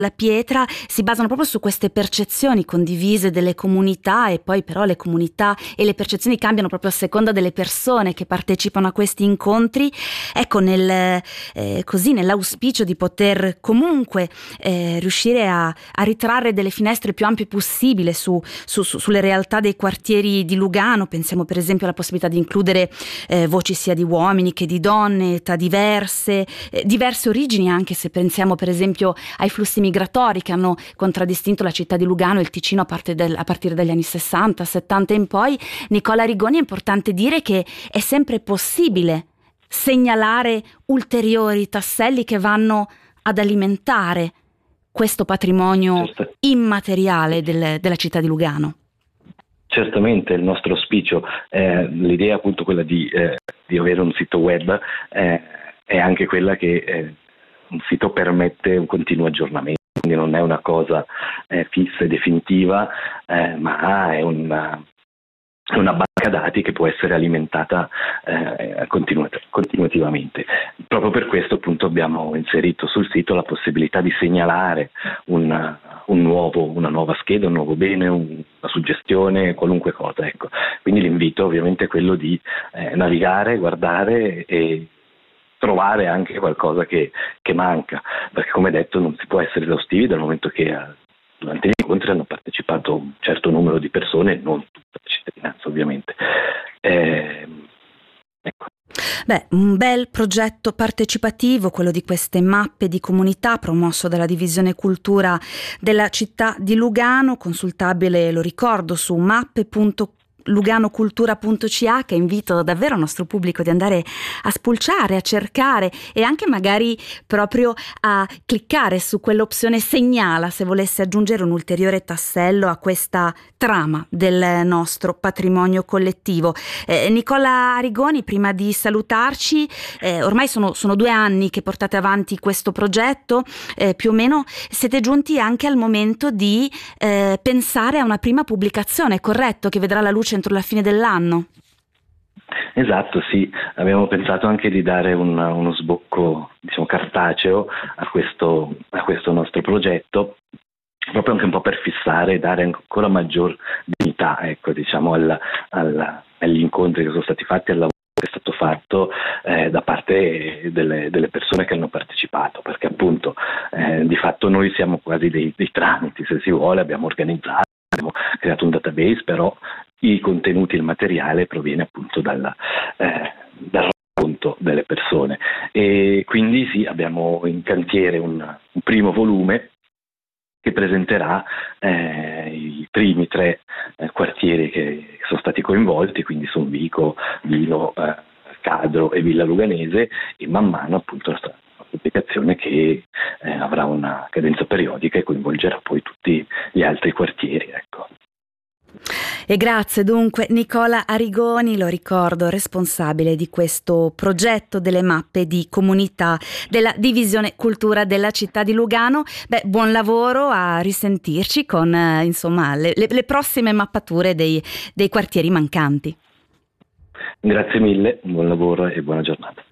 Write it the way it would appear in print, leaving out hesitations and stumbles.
la pietra si basano proprio su queste percezioni condivise delle comunità, e poi però le comunità e le percezioni cambiano proprio a seconda delle persone che partecipano a questi incontri. Ecco, così nell'auspicio di poter comunque riuscire a ritrarre delle finestre più ampie possibile sulle realtà dei quartieri di Lugano. Pensiamo per esempio alla possibilità di includere voci sia di uomini che di donne, età diverse origini, anche se pensiamo per esempio ai flussi migratori che hanno contraddistinto la città di Lugano e il Ticino a partire dagli anni 60, 70 in poi. Nicola Arrigoni, è importante dire che è sempre possibile segnalare ulteriori tasselli che vanno ad alimentare questo patrimonio immateriale della città di Lugano. Certamente il nostro auspicio, l'idea appunto quella di avere un sito web, è anche quella che un sito permette un continuo aggiornamento, quindi non è una cosa fissa e definitiva, ma è una banca dati che può essere alimentata continuativamente. Proprio per questo appunto abbiamo inserito sul sito la possibilità di segnalare una nuova scheda, un nuovo bene, una suggestione, qualunque cosa. Ecco. Quindi l'invito ovviamente è quello di navigare, guardare e trovare anche qualcosa che manca, perché come detto non si può essere esaustivi dal momento che durante gli incontri hanno partecipato un certo numero di persone, non tutta la cittadinanza ovviamente. Ecco. Un bel progetto partecipativo, quello di queste mappe di comunità promosso dalla Divisione Cultura della città di Lugano, consultabile, lo ricordo, su mappe.luganocultura.ch, che invito davvero il nostro pubblico di andare a spulciare, a cercare e anche magari proprio a cliccare su quell'opzione segnala se volesse aggiungere un ulteriore tassello a questa trama del nostro patrimonio collettivo. Nicola Arrigoni, prima di salutarci, ormai sono 2 anni che portate avanti questo progetto, più o meno siete giunti anche al momento di pensare a una prima pubblicazione, corretto, che vedrà la luce entro la fine dell'anno? Esatto, sì, abbiamo pensato anche di dare uno sbocco, diciamo, cartaceo a questo nostro progetto, proprio anche un po' per fissare e dare ancora maggior dignità, ecco, diciamo, agli incontri che sono stati fatti, al lavoro che è stato fatto da parte delle persone che hanno partecipato, perché appunto di fatto noi siamo quasi dei tramiti, se si vuole. Abbiamo organizzato, abbiamo creato un database, però i contenuti e il materiale proviene appunto dal racconto delle persone, e quindi sì, abbiamo in cantiere un primo volume che presenterà i primi 3 quartieri che sono stati coinvolti, quindi sono Vico, Vilo, Cadro e Villa Luganese, e man mano appunto la pubblicazione che avrà una cadenza periodica e coinvolgerà poi tutti gli altri quartieri, ecco. E grazie dunque Nicola Arrigoni, lo ricordo, responsabile di questo progetto delle mappe di comunità della Divisione Cultura della città di Lugano. Buon lavoro, a risentirci con insomma le prossime mappature dei quartieri mancanti. Grazie mille, buon lavoro e buona giornata.